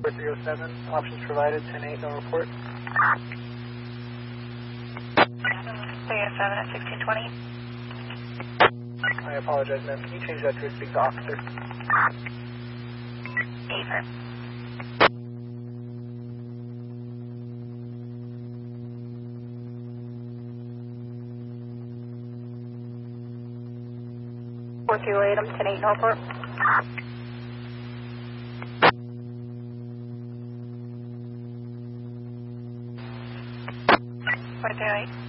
4307, options provided, 10-8, no report. 307 at 1620. I apologize, ma'am. Can you change that to speak to officer? Affirm. Four two eight, 10-8, no report. 428.